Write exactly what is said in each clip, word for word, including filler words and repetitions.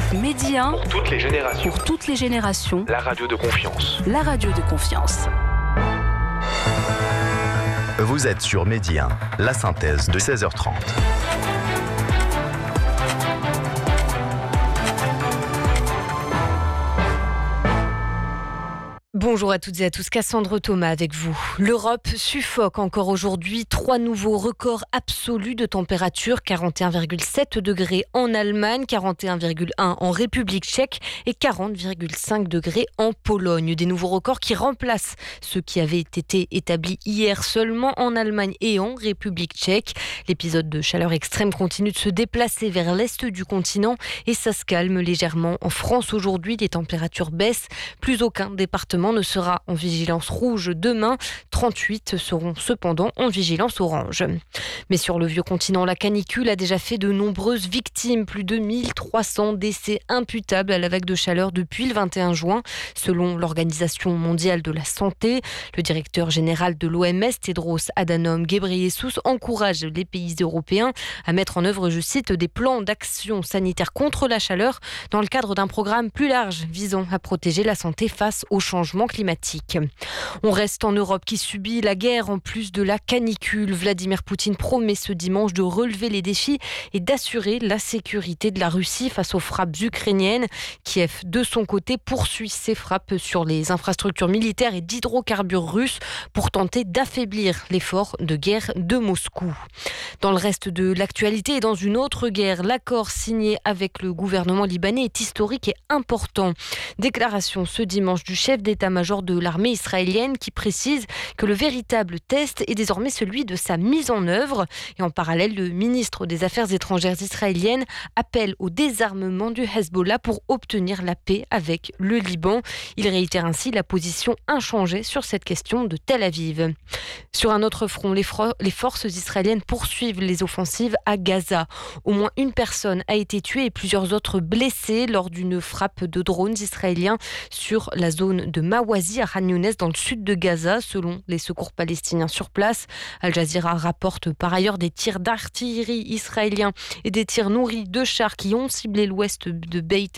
Média pour toutes les générations. Pour toutes les générations. La radio de confiance. La radio de confiance. Vous êtes sur Média, la synthèse de seize heures trente. Bonjour à toutes et à tous, Cassandre Thomas avec vous. L'Europe suffoque encore aujourd'hui. Trois nouveaux records absolus de température, quarante et un virgule sept degrés en Allemagne, quarante et un virgule un en République tchèque et quarante virgule cinq degrés en Pologne. Des nouveaux records qui remplacent ceux qui avaient été établis hier seulement en Allemagne et en République tchèque. L'épisode de chaleur extrême continue de se déplacer vers l'est du continent et ça se calme légèrement. En France aujourd'hui, les températures baissent. Plus aucun département ne sera en vigilance rouge demain. trente-huit seront cependant en vigilance orange. Mais sur le vieux continent, la canicule a déjà fait de nombreuses victimes. Plus de mille trois cents décès imputables à la vague de chaleur depuis le vingt et un juin, selon l'Organisation mondiale de la santé. Le directeur général de l'O M S, Tedros Adhanom Ghebreyesus, encourage les pays européens à mettre en œuvre, je cite, des plans d'action sanitaire contre la chaleur dans le cadre d'un programme plus large visant à protéger la santé face au changement climatique. On reste en Europe qui subit la guerre en plus de la canicule. Vladimir Poutine promet ce dimanche de relever les défis et d'assurer la sécurité de la Russie face aux frappes ukrainiennes. Kiev, de son côté, poursuit ses frappes sur les infrastructures militaires et d'hydrocarbures russes pour tenter d'affaiblir l'effort de guerre de Moscou. Dans le reste de l'actualité et dans une autre guerre, l'accord signé avec le gouvernement libanais est historique et important. Déclaration ce dimanche du chef d'état-major de l'armée israélienne qui précise que le véritable test est désormais celui de sa mise en œuvre. Et en parallèle, le ministre des Affaires étrangères israélienne appelle au désarmement du Hezbollah pour obtenir la paix avec le Liban. Il réitère ainsi la position inchangée sur cette question de Tel Aviv. Sur un autre front, les, fro- les forces israéliennes poursuivent les offensives à Gaza. Au moins une personne a été tuée et plusieurs autres blessées lors d'une frappe de drones israéliens sur la zone de Mawazi à Khan Younes dans le sud de Gaza, selon les secours palestiniens sur place. Al Jazeera rapporte par ailleurs des tirs d'artillerie israéliens et des tirs nourris de chars qui ont ciblé l'ouest de Beit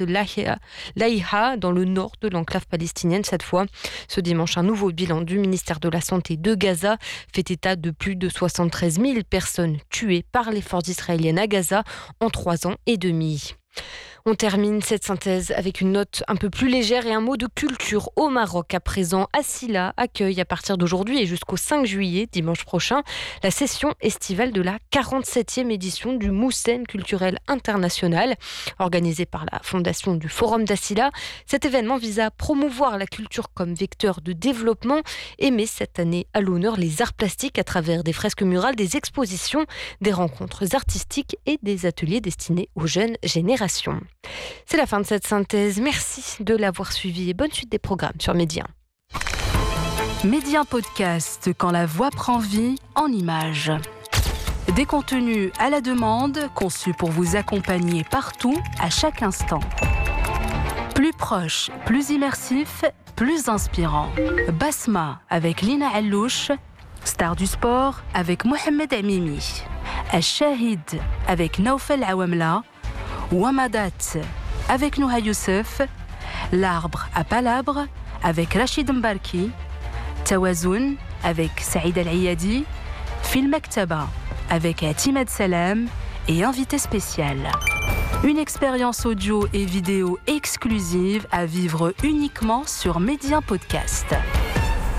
Lahiya dans le nord de l'enclave palestinienne. Cette fois, ce dimanche, un nouveau bilan du ministère de la Santé de Gaza fait état de plus de soixante-treize mille personnes tuées par les forces israéliennes à Gaza en trois ans et demi. On termine cette synthèse avec une note un peu plus légère et un mot de culture au Maroc. À présent, Assila accueille à partir d'aujourd'hui et jusqu'au cinq juillet, dimanche prochain, la session estivale de la quarante-septième édition du Moussen culturel international. Organisé par la fondation du Forum d'Assila, cet événement vise à promouvoir la culture comme vecteur de développement et met cette année à l'honneur les arts plastiques à travers des fresques murales, des expositions, des rencontres artistiques et des ateliers destinés aux jeunes générations. C'est la fin de cette synthèse. Merci de l'avoir suivi et bonne suite des programmes sur Média. Média Podcast, quand la voix prend vie en images. Des contenus à la demande, conçus pour vous accompagner partout, à chaque instant. Plus proche, plus immersif, plus inspirant. Basma avec Lina Allouche, Star du sport avec Mohamed Amimi. Al-Shahid avec Naoufel Awamla. Wamadat avec Nouha Youssef, L'arbre à palabre avec Rachid Mbarki, Tawazoun avec Saïd Al-Ayadi, Film Maktaba avec Timad Salam et invité spécial. Une expérience audio et vidéo exclusive à vivre uniquement sur Média Podcast.